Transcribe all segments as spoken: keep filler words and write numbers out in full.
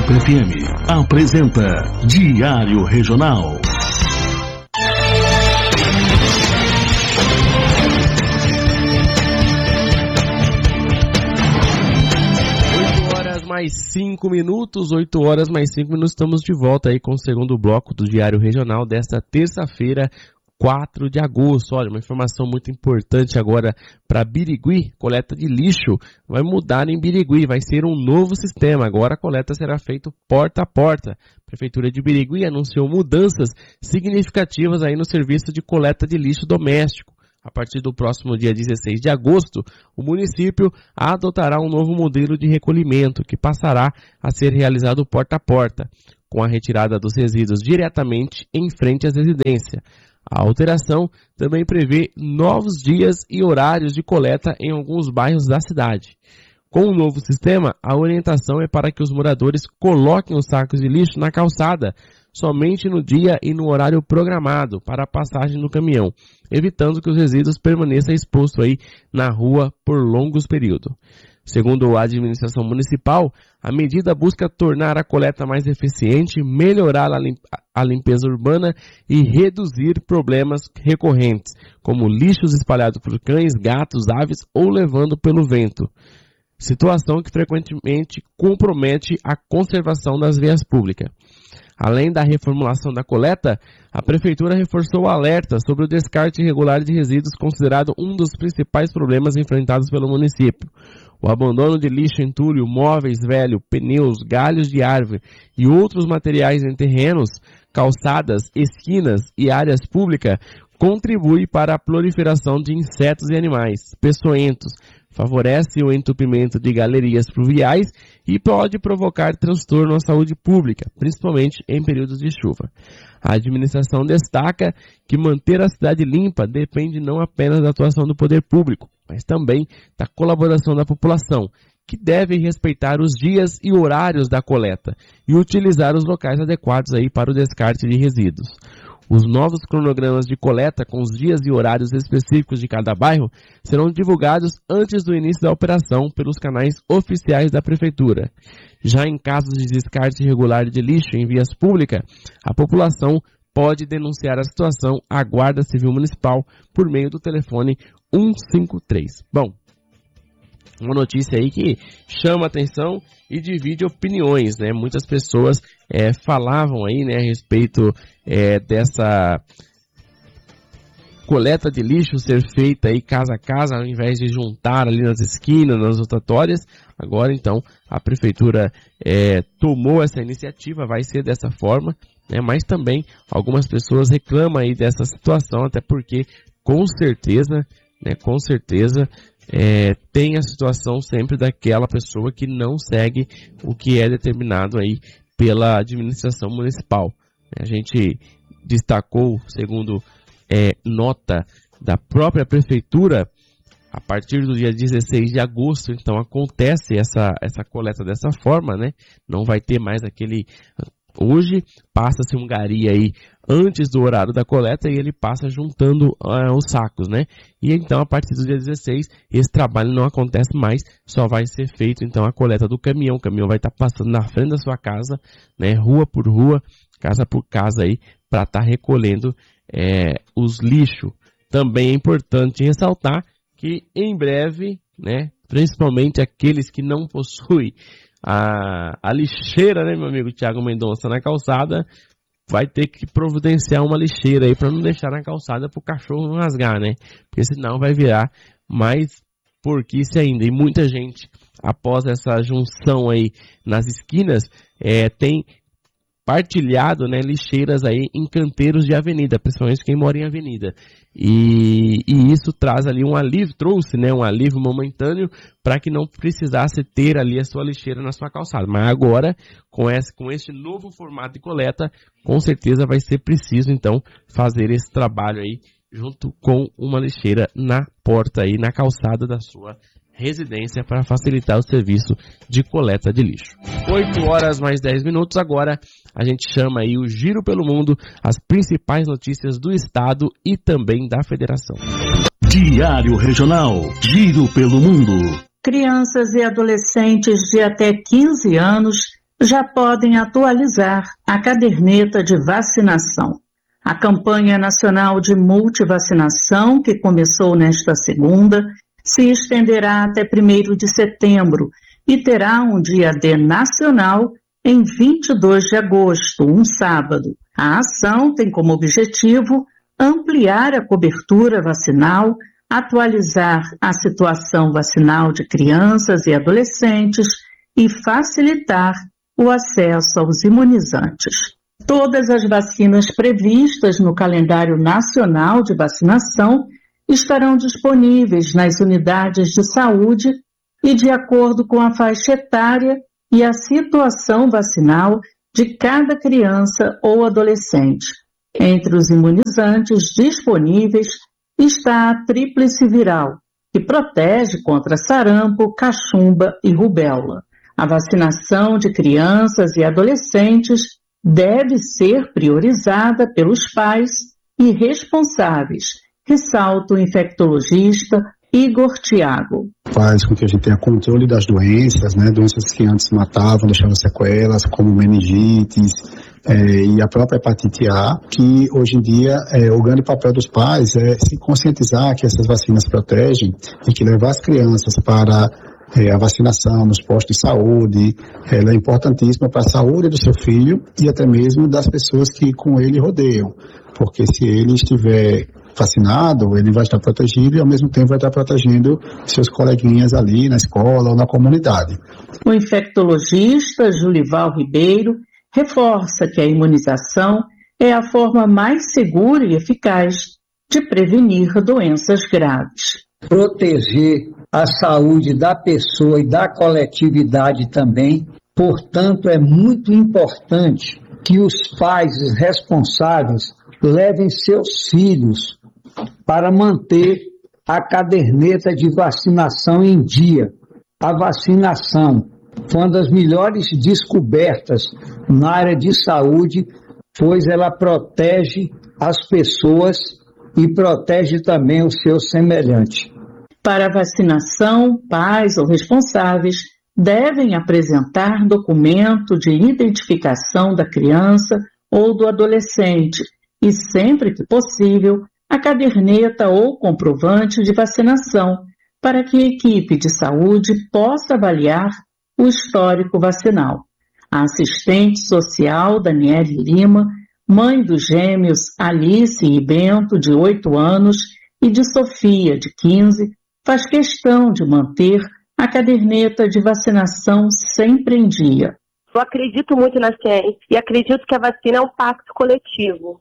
Pop F M apresenta Diário Regional. oito horas mais cinco minutos, oito horas mais cinco minutos, estamos de volta aí com o segundo bloco do Diário Regional desta terça-feira, quatro de agosto. Olha, uma informação muito importante agora para Birigui. Coleta de lixo vai mudar em Birigui, vai ser um novo sistema. Agora a coleta será feita porta a porta. A Prefeitura de Birigui anunciou mudanças significativas aí no serviço de coleta de lixo doméstico. A partir do próximo dia dezesseis de agosto, o município adotará um novo modelo de recolhimento que passará a ser realizado porta a porta, com a retirada dos resíduos diretamente em frente às residências. A alteração também prevê novos dias e horários de coleta em alguns bairros da cidade. Com o novo sistema, a orientação é para que os moradores coloquem os sacos de lixo na calçada somente no dia e no horário programado para a passagem do caminhão, evitando que os resíduos permaneçam expostos aí na rua por longos períodos. Segundo a administração municipal, a medida busca tornar a coleta mais eficiente, melhorar a limpeza urbana e reduzir problemas recorrentes, como lixos espalhados por cães, gatos, aves ou levando pelo vento. Situação que frequentemente compromete a conservação das vias públicas. Além da reformulação da coleta, a Prefeitura reforçou o alerta sobre o descarte irregular de resíduos, considerado um dos principais problemas enfrentados pelo município. O abandono de lixo entulho, móveis velhos, pneus, galhos de árvore e outros materiais em terrenos, calçadas, esquinas e áreas públicas contribui para a proliferação de insetos e animais peçonhentos, favorece o entupimento de galerias pluviais e pode provocar transtorno à saúde pública, principalmente em períodos de chuva. A administração destaca que manter a cidade limpa depende não apenas da atuação do poder público, mas também da colaboração da população, que deve respeitar os dias e horários da coleta e utilizar os locais adequados aí para o descarte de resíduos. Os novos cronogramas de coleta com os dias e horários específicos de cada bairro serão divulgados antes do início da operação pelos canais oficiais da Prefeitura. Já em casos de descarte irregular de lixo em vias públicas, a população pode denunciar a situação à Guarda Civil Municipal por meio do telefone um cinco três. Bom, uma notícia aí que chama atenção e divide opiniões, né? Muitas pessoas é, falavam aí, né, a respeito é, dessa coleta de lixo ser feita aí casa a casa, ao invés de juntar ali nas esquinas, nas rotatórias. Agora, então, a Prefeitura é, tomou essa iniciativa, vai ser dessa forma, né? Mas também algumas pessoas reclamam aí dessa situação, até porque, com certeza, né, com certeza, É, tem a situação sempre daquela pessoa que não segue o que é determinado aí pela administração municipal. A gente destacou, segundo é, nota da própria Prefeitura, a partir do dia dezesseis de agosto, então acontece essa, essa coleta dessa forma, né? Não vai ter mais aquele... Hoje passa-se um gari aí antes do horário da coleta e ele passa juntando uh, os sacos, né? E então a partir do dia dezesseis esse trabalho não acontece mais, só vai ser feito então a coleta do caminhão. O caminhão vai estar passando na frente da sua casa, né? Rua por rua, casa por casa aí, para estar tá recolhendo é, os lixos. Também é importante ressaltar que em breve, né? Principalmente aqueles que não possuem A, a lixeira, né, meu amigo Thiago Mendonça, na calçada, vai ter que providenciar uma lixeira aí para não deixar na calçada para o cachorro não rasgar, né? Porque senão vai virar mais porquice ainda. E muita gente, após essa junção aí nas esquinas, é, tem partilhado, né, lixeiras aí em canteiros de avenida, principalmente quem mora em avenida. E, e isso traz ali um alívio, trouxe, né, um alívio momentâneo para que não precisasse ter ali a sua lixeira na sua calçada. Mas agora, com esse, com esse novo formato de coleta, com certeza vai ser preciso, então, fazer esse trabalho aí junto com uma lixeira na porta aí, na calçada da sua residência, para facilitar o serviço de coleta de lixo. oito horas mais dez minutos, agora a gente chama aí o Giro pelo Mundo, as principais notícias do estado e também da federação. Diário Regional, Giro pelo Mundo. Crianças e adolescentes de até quinze anos já podem atualizar a caderneta de vacinação. A campanha nacional de multivacinação, que começou nesta segunda, se estenderá até primeiro de setembro e terá um dia D nacional em vinte e dois de agosto, um sábado. A ação tem como objetivo ampliar a cobertura vacinal, atualizar a situação vacinal de crianças e adolescentes e facilitar o acesso aos imunizantes. Todas as vacinas previstas no calendário nacional de vacinação estarão disponíveis nas unidades de saúde e de acordo com a faixa etária e a situação vacinal de cada criança ou adolescente. Entre os imunizantes disponíveis está a tríplice viral, que protege contra sarampo, cachumba e rubéola. A vacinação de crianças e adolescentes deve ser priorizada pelos pais e responsáveis, ressalta o infectologista Igor Thiago. Faz com que a gente tenha controle das doenças, né? Doenças que antes matavam, deixavam sequelas, como meningites é, e a própria hepatite A, que hoje em dia é, o grande papel dos pais é se conscientizar que essas vacinas protegem e que levar as crianças para é, a vacinação nos postos de saúde, ela é importantíssima para a saúde do seu filho e até mesmo das pessoas que com ele rodeiam, porque se ele estiver vacinado, ele vai estar protegido e ao mesmo tempo vai estar protegendo seus coleguinhas ali na escola ou na comunidade. O infectologista Julival Ribeiro reforça que a imunização é a forma mais segura e eficaz de prevenir doenças graves. Proteger a saúde da pessoa e da coletividade também, portanto, é muito importante que os pais responsáveis levem seus filhos para manter a caderneta de vacinação em dia. A vacinação foi uma das melhores descobertas na área de saúde, pois ela protege as pessoas e protege também o seu semelhante. Para a vacinação, pais ou responsáveis devem apresentar documento de identificação da criança ou do adolescente e, sempre que possível, a caderneta ou comprovante de vacinação, para que a equipe de saúde possa avaliar o histórico vacinal. A assistente social Daniele Lima, mãe dos gêmeos Alice e Bento, de oito anos, e de Sofia, de quinze, faz questão de manter a caderneta de vacinação sempre em dia. Eu acredito muito na ciência e acredito que a vacina é um pacto coletivo.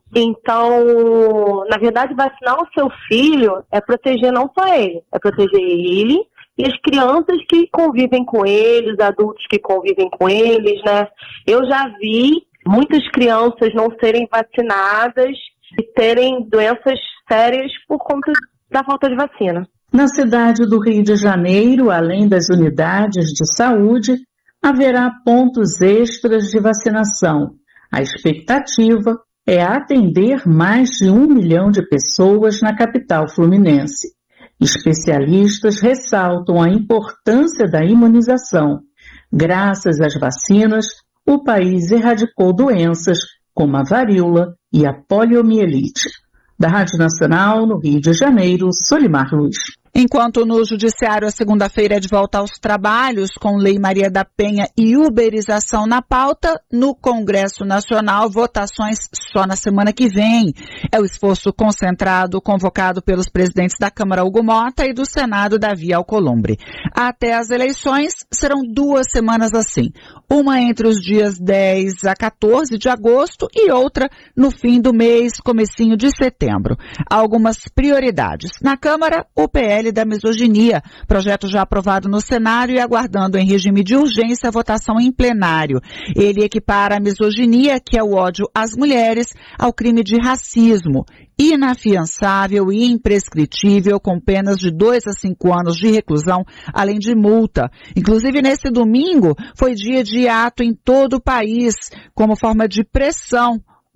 Então, na verdade, vacinar o seu filho é proteger não só ele, é proteger ele e as crianças que convivem com ele, os adultos que convivem com eles, né? Eu já vi muitas crianças não serem vacinadas e terem doenças sérias por conta da falta de vacina. Na cidade do Rio de Janeiro, além das unidades de saúde, haverá pontos extras de vacinação. A expectativa é atender mais de um milhão de pessoas na capital fluminense. Especialistas ressaltam a importância da imunização. Graças às vacinas, o país erradicou doenças como a varíola e a poliomielite. Da Rádio Nacional, no Rio de Janeiro, Solimar Luz. Enquanto no Judiciário a segunda-feira é de volta aos trabalhos, com Lei Maria da Penha e uberização na pauta, no Congresso Nacional, votações só na semana que vem. É o esforço concentrado convocado pelos presidentes da Câmara Hugo Mota e do Senado Davi Alcolumbre. Até as eleições serão duas semanas assim, uma entre os dias dez a quatorze de agosto e outra no fim do mês, comecinho de setembro. Há algumas prioridades. Na Câmara, o P L da misoginia, projeto já aprovado no Senado e aguardando em regime de urgência a votação em plenário. Ele equipara a misoginia, que é o ódio às mulheres, ao crime de racismo, inafiançável e imprescritível, com penas de dois a cinco anos de reclusão, além de multa. Inclusive, nesse domingo, foi dia de ato em todo o país, como forma de pressão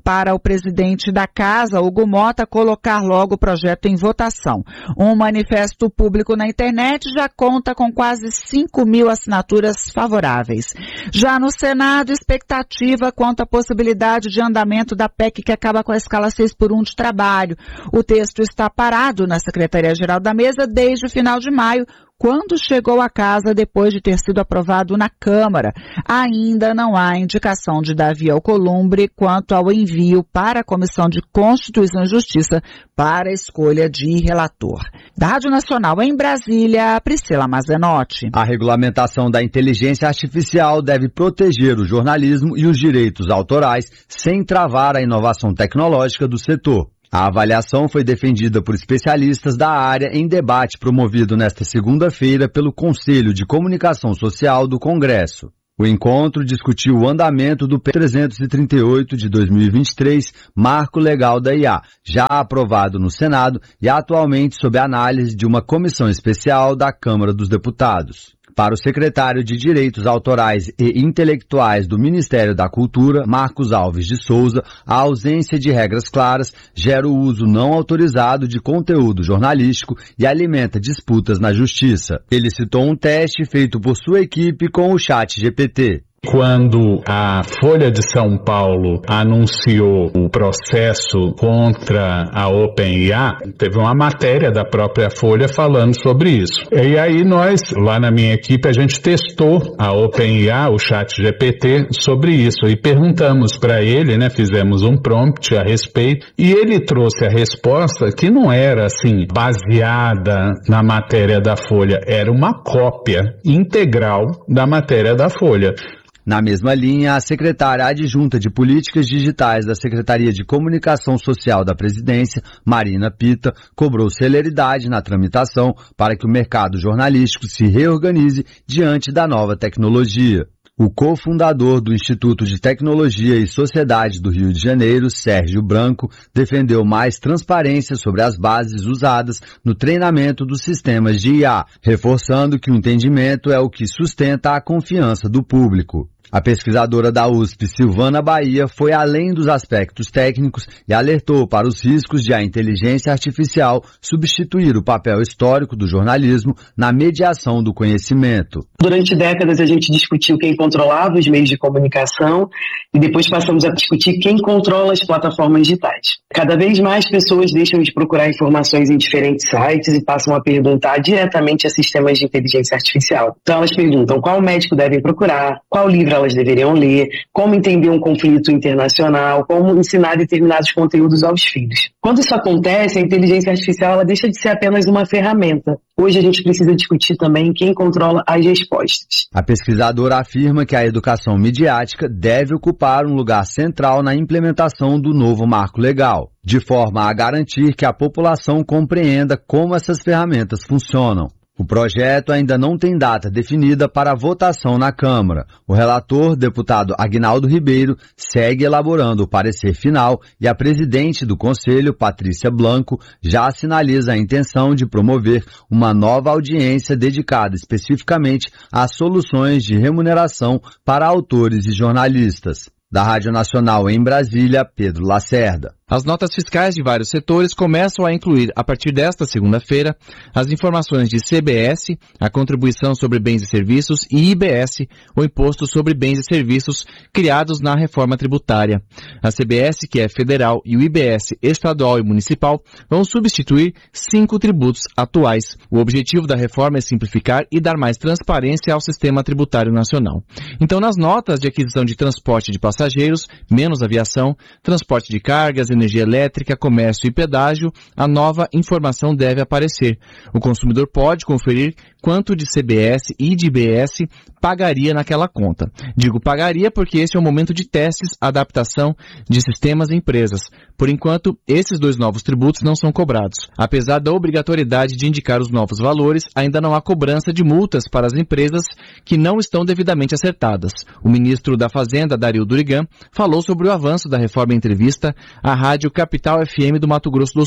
para o presidente da casa, Hugo Mota, colocar logo o projeto em votação. Um manifesto público na internet já conta com quase cinco mil assinaturas favoráveis. Já no Senado, expectativa quanto à possibilidade de andamento da P E C que acaba com a escala seis por um de trabalho. O texto está parado na Secretaria-Geral da Mesa desde o final de maio, quando chegou à casa depois de ter sido aprovado na Câmara. Ainda não há indicação de Davi Alcolumbre quanto ao envio para a Comissão de Constituição e Justiça para a escolha de relator. Da Rádio Nacional em Brasília, Priscila Mazenotti. A regulamentação da inteligência artificial deve proteger o jornalismo e os direitos autorais sem travar a inovação tecnológica do setor. A avaliação foi defendida por especialistas da área em debate promovido nesta segunda-feira pelo Conselho de Comunicação Social do Congresso. O encontro discutiu o andamento do P trezentos e trinta e oito de dois mil e vinte e três, Marco Legal da I A, já aprovado no Senado e atualmente sob análise de uma comissão especial da Câmara dos Deputados. Para o secretário de Direitos Autorais e Intelectuais do Ministério da Cultura, Marcos Alves de Souza, a ausência de regras claras gera o uso não autorizado de conteúdo jornalístico e alimenta disputas na justiça. Ele citou um teste feito por sua equipe com o Chat G P T. Quando a Folha de São Paulo anunciou o processo contra a OpenAI, teve uma matéria da própria Folha falando sobre isso. E aí nós, lá na minha equipe, a gente testou a OpenAI, o Chat G P T, sobre isso e perguntamos para ele, né, fizemos um prompt a respeito e ele trouxe a resposta que não era assim baseada na matéria da Folha, era uma cópia integral da matéria da Folha. Na mesma linha, a secretária adjunta de Políticas Digitais da Secretaria de Comunicação Social da Presidência, Marina Pita, cobrou celeridade na tramitação para que o mercado jornalístico se reorganize diante da nova tecnologia. O cofundador do Instituto de Tecnologia e Sociedade do Rio de Janeiro, Sérgio Branco, defendeu mais transparência sobre as bases usadas no treinamento dos sistemas de I A, reforçando que o entendimento é o que sustenta a confiança do público. A pesquisadora da U S P, Silvana Bahia, foi além dos aspectos técnicos e alertou para os riscos de a inteligência artificial substituir o papel histórico do jornalismo na mediação do conhecimento. Durante décadas a gente discutiu quem controlava os meios de comunicação e depois passamos a discutir quem controla as plataformas digitais. Cada vez mais pessoas deixam de procurar informações em diferentes sites e passam a perguntar diretamente a sistemas de inteligência artificial. Então elas perguntam qual médico devem procurar, qual livro elas deveriam ler, como entender um conflito internacional, como ensinar determinados conteúdos aos filhos. Quando isso acontece, a inteligência artificial ela deixa de ser apenas uma ferramenta. Hoje a gente precisa discutir também quem controla as respostas. A pesquisadora afirma que a educação midiática deve ocupar um lugar central na implementação do novo marco legal, de forma a garantir que a população compreenda como essas ferramentas funcionam. O projeto ainda não tem data definida para votação na Câmara. O relator, deputado Aguinaldo Ribeiro, segue elaborando o parecer final e a presidente do Conselho, Patrícia Blanco, já sinaliza a intenção de promover uma nova audiência dedicada especificamente às soluções de remuneração para autores e jornalistas. Da Rádio Nacional em Brasília, Pedro Lacerda. As notas fiscais de vários setores começam a incluir, a partir desta segunda-feira, as informações de C B S, a Contribuição sobre Bens e Serviços, e I B S, o Imposto sobre Bens e Serviços, criados na reforma tributária. A C B S, que é federal, e o I B S, estadual e municipal, vão substituir cinco tributos atuais. O objetivo da reforma é simplificar e dar mais transparência ao sistema tributário nacional. Então, nas notas de aquisição de transporte de passageiros, menos aviação, transporte de cargas, energia elétrica, comércio e pedágio, a nova informação deve aparecer. O consumidor pode conferir quanto de C B S e de I B S pagaria naquela conta. Digo pagaria porque esse é o momento de testes, adaptação de sistemas e empresas. Por enquanto, esses dois novos tributos não são cobrados. Apesar da obrigatoriedade de indicar os novos valores, ainda não há cobrança de multas para as empresas que não estão devidamente acertadas. O ministro da Fazenda, Dario Durigan, falou sobre o avanço da reforma em entrevista à Rádio Capital F M do Mato Grosso do Sul.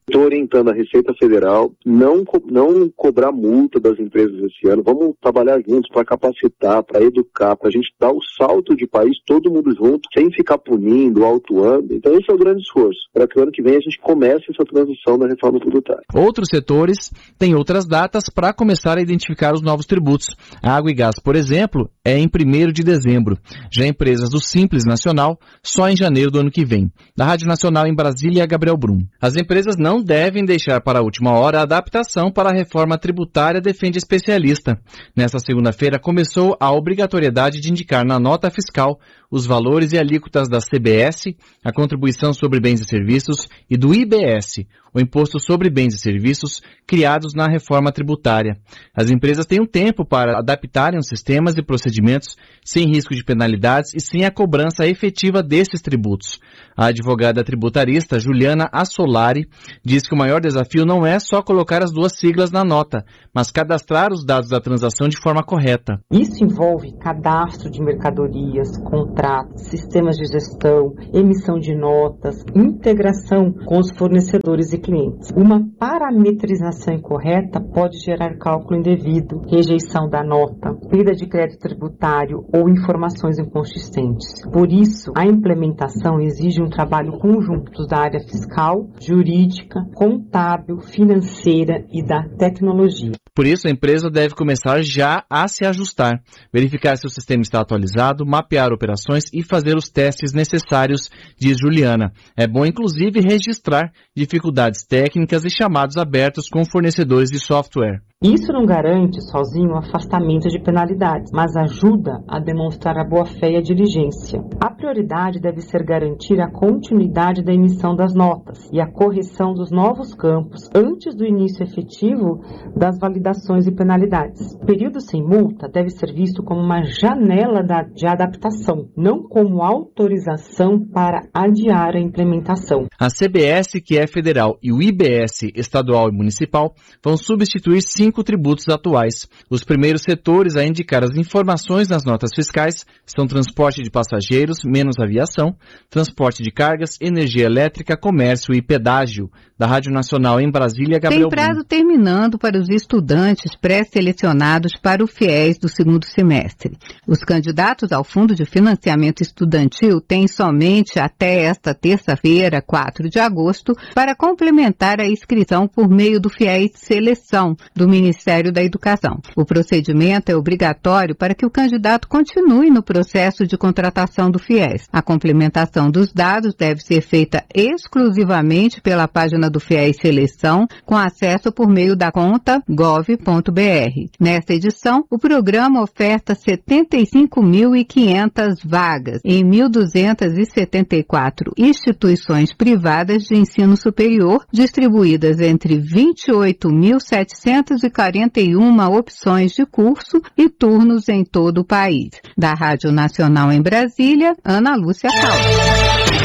Estou orientando a Receita Federal não, co- não cobrar multa das empresas esse ano. Vamos trabalhar juntos para capacitar, para educar, para a gente dar o salto de país, todo mundo junto, sem ficar punindo, autuando. Então esse é o grande esforço, para que o ano que vem a gente comece essa transição da reforma tributária. Outros setores têm outras datas para começar a identificar os novos tributos. A água e gás, por exemplo, é em primeiro de dezembro. Já empresas do Simples Nacional, só em janeiro do ano que vem. Da Rádio Nacional em Brasília, Gabriel Brum. As empresas não devem deixar para a última hora a adaptação para a reforma tributária, defende especialista. Nesta segunda-feira começou a obrigatoriedade de indicar na nota fiscal os valores e alíquotas da C B S, a contribuição sobre bens e serviços, e do I B S, o Imposto sobre Bens e Serviços, criados na reforma tributária. As empresas têm um tempo para adaptarem os sistemas e procedimentos sem risco de penalidades e sem a cobrança efetiva desses tributos. A advogada tributarista Juliana Assolari diz que o maior desafio não é só colocar as duas siglas na nota, mas cadastrar os dados da transação de forma correta. Isso envolve cadastro de mercadorias, contratos, sistemas de gestão, emissão de notas, integração com os fornecedores e clientes. Uma parametrização incorreta pode gerar cálculo indevido, rejeição da nota, perda de crédito tributário ou informações inconsistentes. Por isso, a implementação exige um trabalho conjunto da área fiscal, jurídica, contábil, financeira e da tecnologia. Por isso, a empresa deve começar já a se ajustar, verificar se o sistema está atualizado, mapear operações e fazer os testes necessários, diz Juliana. É bom, inclusive, registrar dificuldades técnicas e chamados abertos com fornecedores de software. Isso não garante sozinho o afastamento de penalidades, mas ajuda a demonstrar a boa-fé e a diligência. A prioridade deve ser garantir a continuidade da emissão das notas e a correção dos novos campos antes do início efetivo das validações e penalidades. O período sem multa deve ser visto como uma janela de adaptação, não como autorização para adiar a implementação. A C B S, que é federal, e o I B S, estadual e municipal, vão substituir cinco tributos atuais. Os primeiros setores a indicar as informações nas notas fiscais são transporte de passageiros, menos aviação, transporte de cargas, energia elétrica, comércio e pedágio. Da Rádio Nacional em Brasília, Gabriel Tem prazo Brum. terminando para os estudantes pré-selecionados para o FIES do segundo semestre. Os candidatos ao Fundo de Financiamento Estudantil têm somente até esta terça-feira, quatro de agosto, para complementar a inscrição por meio do FIES Seleção do Ministério da Educação. O procedimento é obrigatório para que o candidato continue no processo de contratação do FIES. A complementação dos dados deve ser feita exclusivamente pela página do FIES Seleção, com acesso por meio da conta gov ponto br. Nesta edição, o programa oferta setenta e cinco mil e quinhentas vagas em mil duzentas e setenta e quatro instituições privadas de ensino superior, distribuídas entre vinte e oito mil setecentas e quarenta e uma opções de curso e turnos em todo o país. Da Rádio Nacional em Brasília, Ana Lúcia Caldas.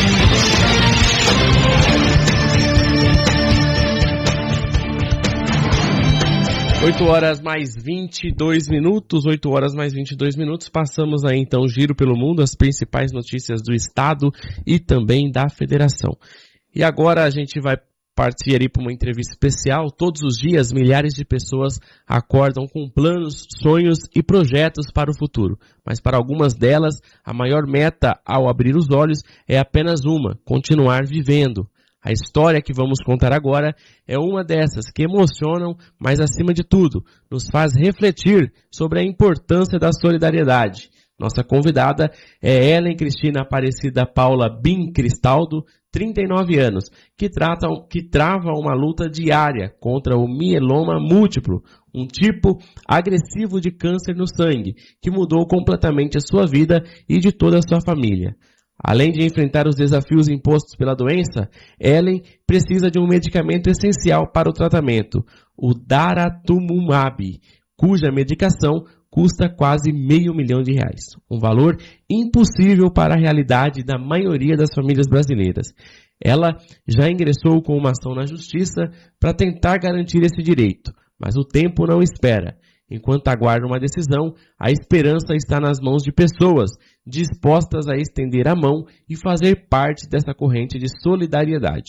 oito horas mais vinte e dois minutos, oito horas mais vinte e dois minutos, passamos aí então o giro pelo mundo, as principais notícias do Estado e também da Federação. E agora a gente vai partir aí para uma entrevista especial. Todos os dias, milhares de pessoas acordam com planos, sonhos e projetos para o futuro. Mas para algumas delas, a maior meta ao abrir os olhos é apenas uma: continuar vivendo. A história que vamos contar agora é uma dessas que emocionam, mas acima de tudo, nos faz refletir sobre a importância da solidariedade. Nossa convidada é Ellen Cristina Aparecida Paula Bim Cristaldo, trinta e nove anos, que, trata, que trava uma luta diária contra o mieloma múltiplo, um tipo agressivo de câncer no sangue, que mudou completamente a sua vida e de toda a sua família. Além de enfrentar os desafios impostos pela doença, Ellen precisa de um medicamento essencial para o tratamento, o daratumumab, cuja medicação custa quase meio milhão de reais. Um valor impossível para a realidade da maioria das famílias brasileiras. Ela já ingressou com uma ação na justiça para tentar garantir esse direito, mas o tempo não espera. Enquanto aguarda uma decisão, a esperança está nas mãos de pessoas dispostas a estender a mão e fazer parte dessa corrente de solidariedade.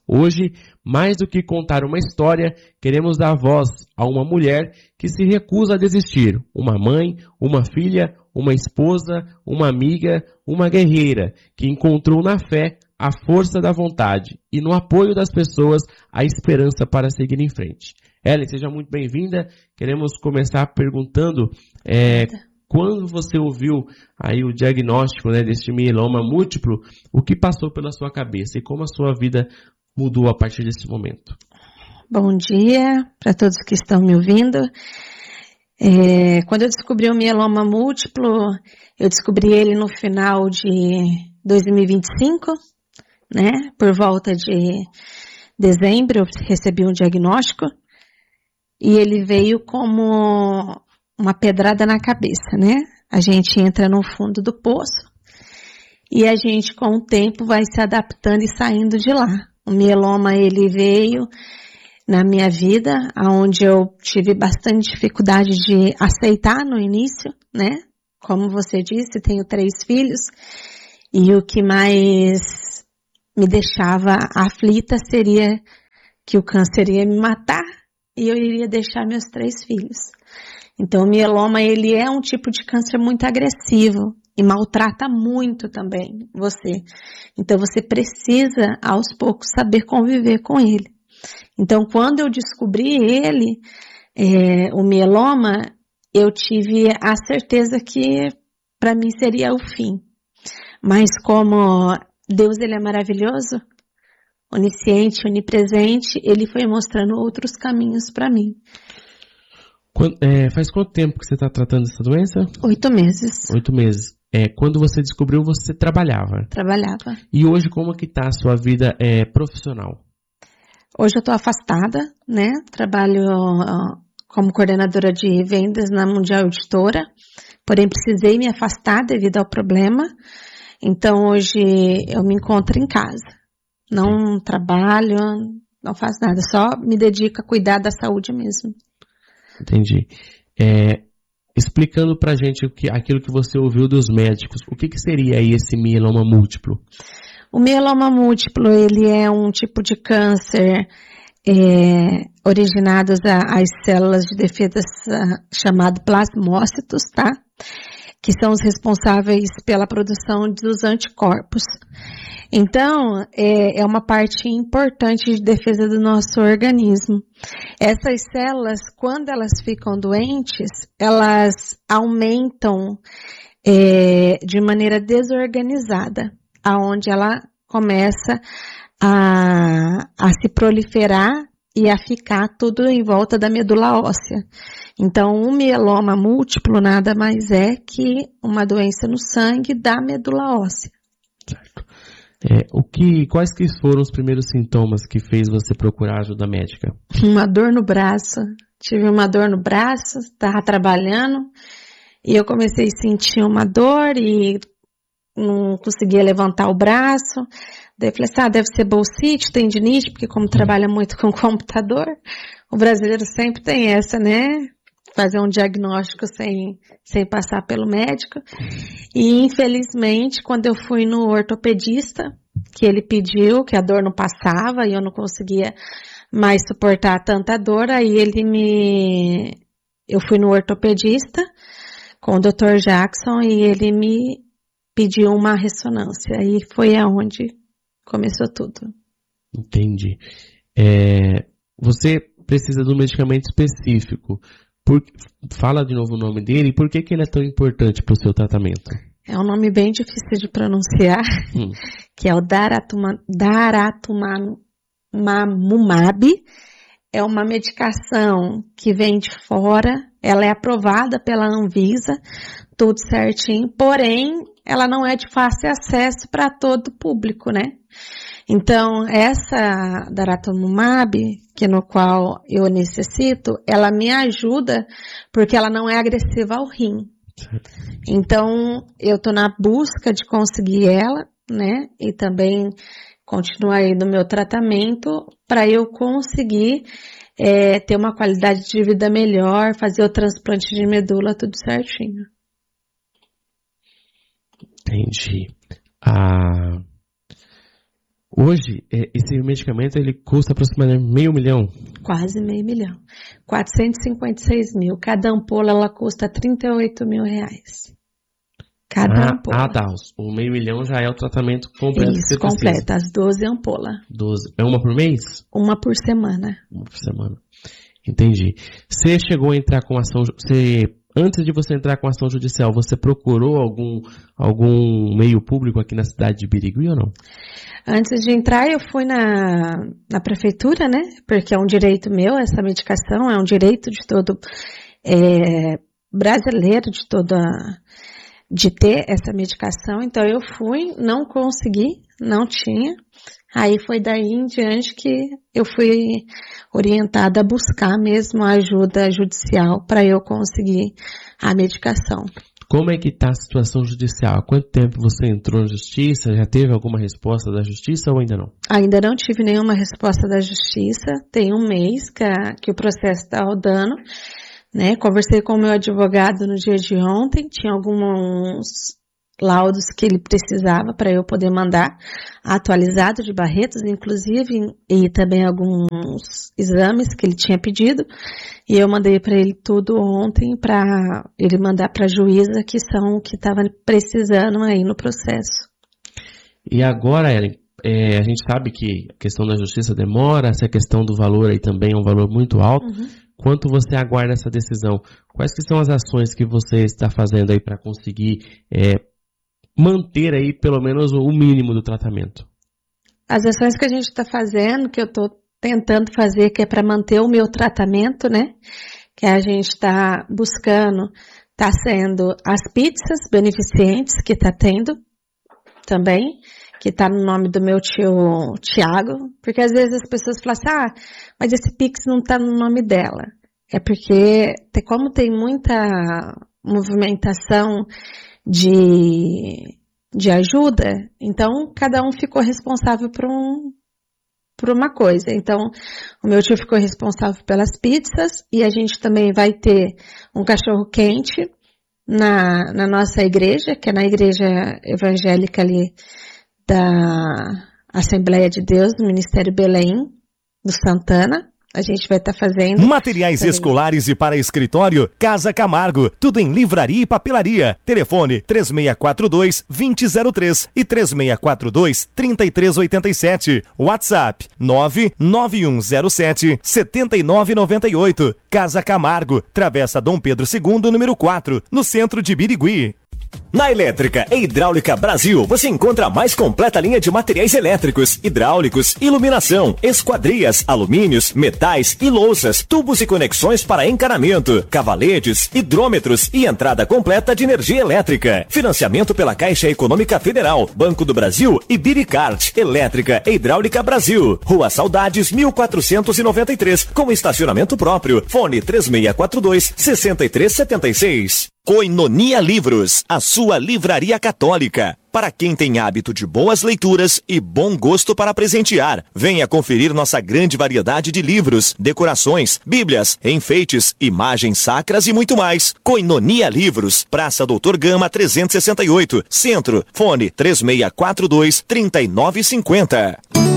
Hoje, mais do que contar uma história, queremos dar voz a uma mulher que se recusa a desistir. Uma mãe, uma filha, uma esposa, uma amiga, uma guerreira, que encontrou na fé a força da vontade e no apoio das pessoas a esperança para seguir em frente. Ellen, seja muito bem-vinda. Queremos começar perguntando é, quando você ouviu aí o diagnóstico, né, deste mieloma múltiplo, o que passou pela sua cabeça e como a sua vida mudou a partir desse momento? Bom dia para todos que estão me ouvindo. É, quando eu descobri o mieloma múltiplo, eu descobri ele no final de dois mil e vinte e cinco, né? Por volta de dezembro eu recebi um diagnóstico e ele veio como uma pedrada na cabeça, né? A gente entra no fundo do poço e a gente com o tempo vai se adaptando e saindo de lá. O mieloma ele veio na minha vida, onde eu tive bastante dificuldade de aceitar no início, né? Como você disse, tenho três filhos e o que mais me deixava aflita seria que o câncer ia me matar e eu iria deixar meus três filhos. Então o mieloma ele é um tipo de câncer muito agressivo e maltrata muito também você. Então você precisa aos poucos saber conviver com ele. Então, quando eu descobri ele, é, o mieloma, eu tive a certeza que para mim seria o fim. Mas como Deus ele é maravilhoso, onisciente, onipresente, ele foi mostrando outros caminhos para mim. Quando, é, faz quanto tempo que você está tratando dessa doença? Oito meses. Oito meses. É, quando você descobriu, você trabalhava? Trabalhava. E hoje, como que está a sua vida é, profissional? Hoje eu estou afastada, né? Trabalho uh, como coordenadora de vendas na Mundial Editora, porém precisei me afastar devido ao problema. Então hoje eu me encontro em casa. Não trabalho, não faço nada, só me dedico a cuidar da saúde mesmo. Entendi. É, explicando pra gente o que, aquilo que você ouviu dos médicos, o que, que seria aí esse mieloma múltiplo? O mieloma múltiplo, ele é um tipo de câncer é, originados às células de defesa chamado plasmócitos, tá? Que são os responsáveis pela produção dos anticorpos. Então, é, é uma parte importante de defesa do nosso organismo. Essas células, quando elas ficam doentes, elas aumentam é, de maneira desorganizada, aonde ela começa a, a se proliferar e a ficar tudo em volta da medula óssea. Então, o mieloma múltiplo nada mais é que uma doença no sangue da medula óssea. Certo. É, o que, quais que foram os primeiros sintomas que fez você procurar ajuda médica? Uma dor no braço. Tive uma dor no braço, estava trabalhando e eu comecei a sentir uma dor e não conseguia levantar o braço. Daí eu falei assim, ah, deve ser bolsite, tendinite, porque como trabalha muito com computador, o brasileiro sempre tem essa, né? Fazer um diagnóstico sem, sem passar pelo médico. E infelizmente, quando eu fui no ortopedista, que ele pediu, que a dor não passava e eu não conseguia mais suportar tanta dor, aí ele me... Eu fui no ortopedista com o doutor Jackson e ele me pediu uma ressonância. Aí foi aonde começou tudo. Entendi. É, você precisa de um medicamento específico. Por, fala de novo o nome dele e por que, que ele é tão importante para o seu tratamento? É um nome bem difícil de pronunciar, hum. que é o Daratumumab. É uma medicação que vem de fora, ela é aprovada pela Anvisa, tudo certinho, porém, ela não é de fácil acesso para todo o público, né? Então, essa Daratumumab, que no qual eu necessito, ela me ajuda porque ela não é agressiva ao rim. Então, eu tô na busca de conseguir ela, né? E também continuar aí no meu tratamento para eu conseguir é, ter uma qualidade de vida melhor, fazer o transplante de medula, tudo certinho. Entendi. Ah... Hoje, esse medicamento ele custa aproximadamente meio milhão? Quase meio milhão. quatrocentos e cinquenta e seis mil. Cada ampola ela custa trinta e oito mil reais. Cada ah, ampola. Ah, tá. O meio milhão já é o tratamento completo. Isso, completo. As doze ampolas. doze. É uma por mês? Uma por semana. Uma por semana. Entendi. Você chegou a entrar com ação... Você... Antes de você entrar com ação judicial, você procurou algum, algum meio público aqui na cidade de Birigui ou não? Antes de entrar, eu fui na, na prefeitura, né? Porque é um direito meu, essa medicação, é um direito de todo é, brasileiro, de toda, de ter essa medicação. Então, eu fui, não consegui, não tinha. Aí foi daí em diante que eu fui orientada a buscar mesmo a ajuda judicial para eu conseguir a medicação. Como é que está a situação judicial? Há quanto tempo você entrou na justiça? Já teve alguma resposta da justiça ou ainda não? Ainda não tive nenhuma resposta da justiça. Tem um mês que, a, que o processo está rodando. Né? Conversei com o meu advogado no dia de ontem. Tinha alguns laudos que ele precisava para eu poder mandar atualizado de Barretos, inclusive, e também alguns exames que ele tinha pedido, e eu mandei para ele tudo ontem para ele mandar para a juíza, que são o que estava precisando aí no processo. E agora, Ellen, é, a gente sabe que a questão da justiça demora, essa questão do valor aí também é um valor muito alto. Uhum. Quanto você aguarda essa decisão? Quais que são as ações que você está fazendo aí para conseguir é, manter aí pelo menos o mínimo do tratamento? As ações que a gente está fazendo, que eu estou tentando fazer, que é para manter o meu tratamento, né? Que a gente está buscando, está sendo as pizzas beneficentes que está tendo também, que está no nome do meu tio Tiago, porque às vezes as pessoas falam assim, ah, mas esse Pix não está no nome dela. É porque, como tem muita movimentação de, de ajuda, então cada um ficou responsável por, um, por uma coisa. Então, o meu tio ficou responsável pelas pizzas e a gente também vai ter um cachorro quente na, na nossa igreja, que é na igreja evangélica ali da Assembleia de Deus, do Ministério Belém, do Santana. A gente vai estar tá fazendo... Materiais também. Escolares e para escritório, Casa Camargo. Tudo em livraria e papelaria. Telefone três seis quatro dois, dois zero zero três e três seis quatro dois, três três oito sete. WhatsApp nove nove um zero sete, sete nove nove oito. Casa Camargo. Travessa Dom Pedro segundo, número quatro, no centro de Birigui. Na Elétrica e Hidráulica Brasil, você encontra a mais completa linha de materiais elétricos, hidráulicos, iluminação, esquadrias, alumínios, metais e louças, tubos e conexões para encanamento, cavaletes, hidrômetros e entrada completa de energia elétrica. Financiamento pela Caixa Econômica Federal, Banco do Brasil e Biricard. Elétrica e Hidráulica Brasil. Rua Saudades, mil quatrocentos e noventa e três, com estacionamento próprio. Fone três seis quatro dois, seis três sete seis. Koinonia Livros, a sua livraria católica. Para quem tem hábito de boas leituras e bom gosto para presentear, venha conferir nossa grande variedade de livros, decorações, bíblias, enfeites, imagens sacras e muito mais. Koinonia Livros, Praça Doutor Gama trezentos e sessenta e oito, Centro, fone três seis quatro dois, três nove cinco zero.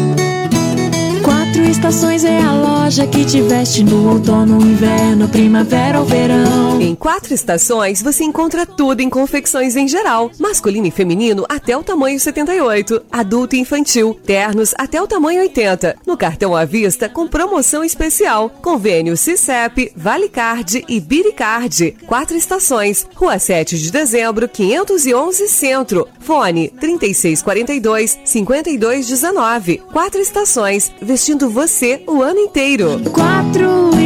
Quatro Estações é a loja que te veste no outono, inverno, primavera ou verão. Em Quatro Estações você encontra tudo em confecções em geral, masculino e feminino até o tamanho setenta e oito, adulto e infantil, ternos até o tamanho oitenta, no cartão à vista com promoção especial, convênio Cicep, Valicard e Biricard. Quatro Estações, Rua sete de dezembro, quinhentos e onze Centro, fone trinta e seis quarenta e dois, cinquenta e dois dezenove. Quatro Estações, vestindo você o ano inteiro. Quatro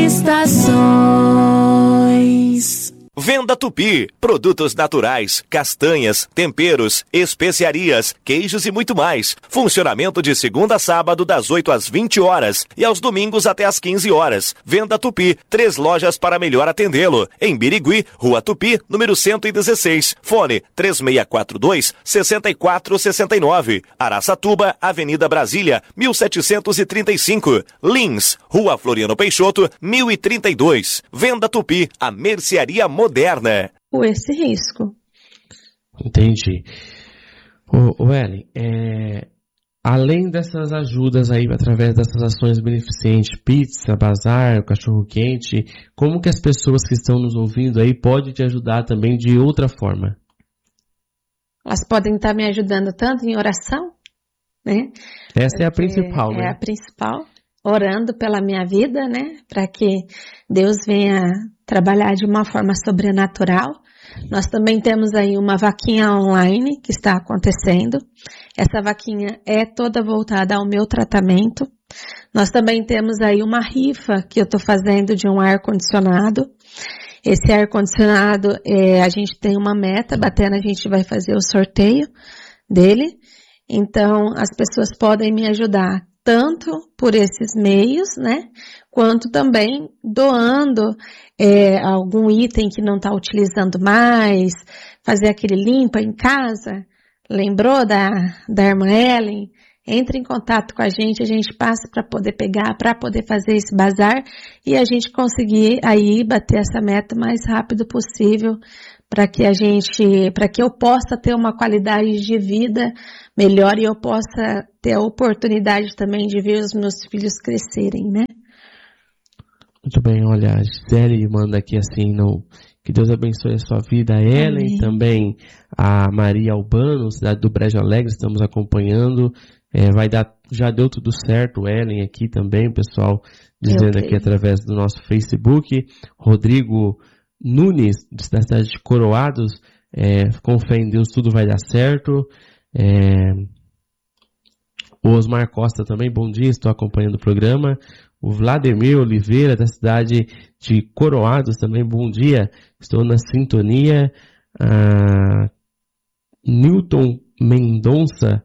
Estações. Venda Tupi, produtos naturais, castanhas, temperos, especiarias, queijos e muito mais. Funcionamento de segunda a sábado das oito às vinte horas e aos domingos até às quinze horas. Venda Tupi, três lojas para melhor atendê-lo. Em Birigui, Rua Tupi, número cento e dezesseis. Fone três seis quatro dois, seis quatro seis nove. Araçatuba, Avenida Brasília, mil setecentos e trinta e cinco. Lins, Rua Floriano Peixoto, mil e trinta e dois. Venda Tupi, a mercearia moderna. Esse risco. Entendi. Ô, ô Ellen, é, além dessas ajudas aí, através dessas ações beneficentes, pizza, bazar, cachorro-quente, como que as pessoas que estão nos ouvindo aí podem te ajudar também de outra forma? Elas podem estar me ajudando tanto em oração, né? Essa é a principal, né? É a principal. Orando pela minha vida, né? Para que Deus venha trabalhar de uma forma sobrenatural. Nós também temos aí uma vaquinha online que está acontecendo. Essa vaquinha é toda voltada ao meu tratamento. Nós também temos aí uma rifa que eu estou fazendo de um ar-condicionado. Esse ar-condicionado, é, a gente tem uma meta, batendo a gente vai fazer o sorteio dele. Então, as pessoas podem me ajudar tanto por esses meios, né, quanto também doando é, algum item que não está utilizando mais, fazer aquele limpa em casa. Lembrou da, da irmã Ellen? Entre em contato com a gente, a gente passa para poder pegar, para poder fazer esse bazar e a gente conseguir aí bater essa meta o mais rápido possível, para que a gente, para que eu possa ter uma qualidade de vida melhor e eu possa ter a oportunidade também de ver os meus filhos crescerem, né? Muito bem, olha, a Gisele manda aqui assim, no, que Deus abençoe a sua vida, a Ellen, Amém. Também a Maria Albano, cidade do Brejo Alegre, estamos acompanhando, é, vai dar, já deu tudo certo, Ellen aqui também, o pessoal dizendo aqui através do nosso Facebook, Rodrigo Nunes, da cidade de Coroados, é, com fé em Deus tudo vai dar certo. É, o Osmar Costa também, bom dia, estou acompanhando o programa. O Vladimir Oliveira, da cidade de Coroados, também, bom dia, estou na sintonia. Ah, Newton Mendonça,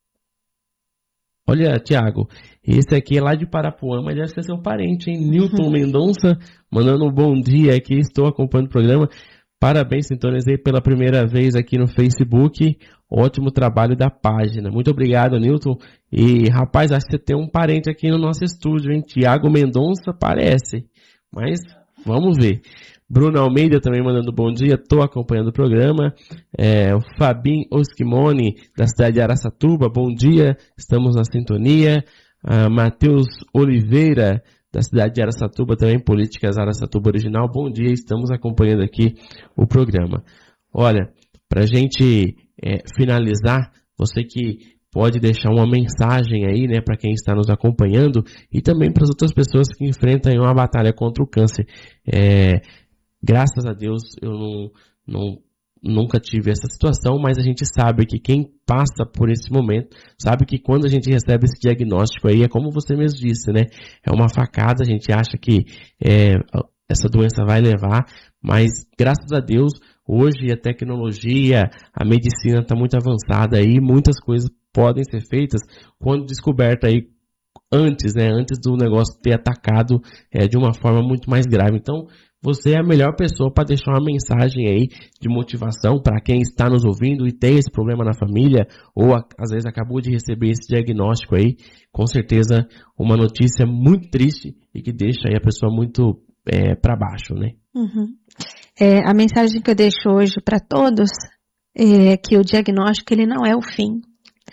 olha, Tiago, esse aqui é lá de Parapuã, mas deve ser seu parente, hein? Newton uhum. Mendonça, mandando um bom dia aqui, estou acompanhando o programa. Parabéns, sintonizei pela primeira vez aqui no Facebook. Ótimo trabalho da página. Muito obrigado, Newton. E, rapaz, acho que você tem um parente aqui no nosso estúdio, hein? Tiago Mendonça, parece. Mas, vamos ver. Bruno Almeida também mandando bom dia. Estou acompanhando o programa. É, o Fabinho Oskimoni, da cidade de Araçatuba. Bom dia. Estamos na sintonia. Uh, Matheus Oliveira, da cidade de Araçatuba, também Políticas Araçatuba Original. Bom dia, estamos acompanhando aqui o programa. Olha, para a gente é, finalizar, você que pode deixar uma mensagem aí, né, para quem está nos acompanhando e também para as outras pessoas que enfrentam uma batalha contra o câncer. É, graças a Deus, eu não, não nunca tive essa situação, mas a gente sabe que quem passa por esse momento, sabe que quando a gente recebe esse diagnóstico aí, é como você mesmo disse, né? É uma facada, a gente acha que é, essa doença vai levar, mas graças a Deus, hoje a tecnologia, a medicina está muito avançada aí, muitas coisas podem ser feitas quando descoberta aí antes, né? Antes do negócio ter atacado é, de uma forma muito mais grave. Então, você é a melhor pessoa para deixar uma mensagem aí de motivação para quem está nos ouvindo e tem esse problema na família ou a, às vezes acabou de receber esse diagnóstico aí. Com certeza uma notícia muito triste e que deixa aí a pessoa muito é, para baixo, né? Uhum. É, a mensagem que eu deixo hoje para todos é que o diagnóstico ele não é o fim.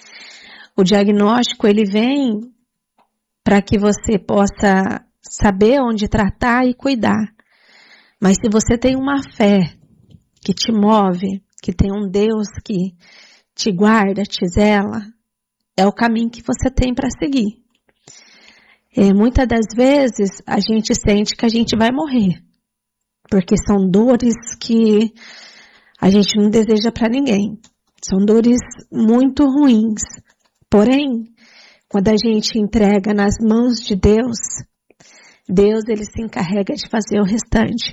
O diagnóstico ele vem para que você possa saber onde tratar e cuidar. Mas se você tem uma fé que te move, que tem um Deus que te guarda, te zela, é o caminho que você tem para seguir. É, muitas das vezes a gente sente que a gente vai morrer, porque são dores que a gente não deseja para ninguém. São dores muito ruins. Porém, quando a gente entrega nas mãos de Deus, Deus ele se encarrega de fazer o restante.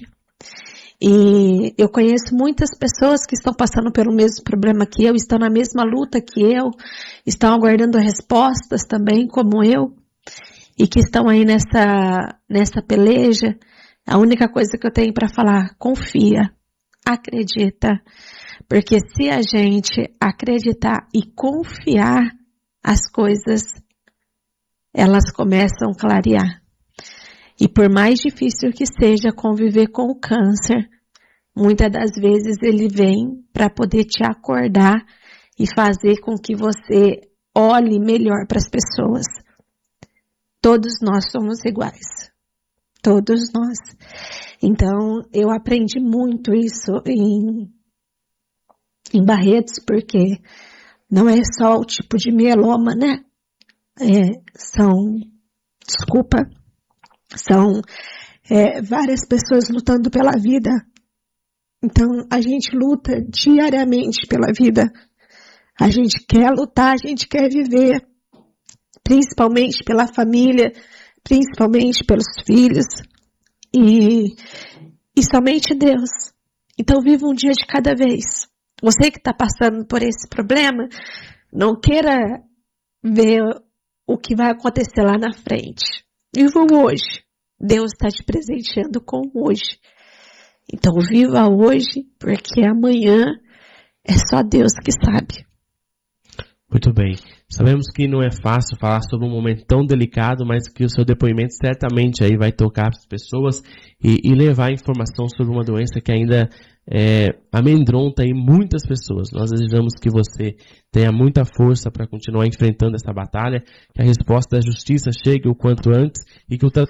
E eu conheço muitas pessoas que estão passando pelo mesmo problema que eu, estão na mesma luta que eu, estão aguardando respostas também como eu, e que estão aí nessa, nessa peleja. A única coisa que eu tenho para falar, confia, acredita, porque se a gente acreditar e confiar, as coisas, elas começam a clarear. E por mais difícil que seja conviver com o câncer, muitas das vezes ele vem para poder te acordar e fazer com que você olhe melhor para as pessoas. Todos nós somos iguais. Todos nós. Então, eu aprendi muito isso em, em Barretos, porque não é só o tipo de mieloma, né? É, são, desculpa, são é, várias pessoas lutando pela vida. Então, a gente luta diariamente pela vida. A gente quer lutar, a gente quer viver, principalmente pela família, principalmente pelos filhos, e, e somente Deus. Então, viva um dia de cada vez. Você que está passando por esse problema, não queira ver o que vai acontecer lá na frente. Viva o hoje. Deus está te presenteando com o hoje. Então, viva hoje, porque amanhã é só Deus que sabe. Muito bem. Sabemos que não é fácil falar sobre um momento tão delicado, mas que o seu depoimento certamente aí vai tocar as pessoas e, e levar informação sobre uma doença que ainda é, amedronta aí muitas pessoas. Nós desejamos que você tenha muita força para continuar enfrentando essa batalha, que a resposta da justiça chegue o quanto antes e que o, tra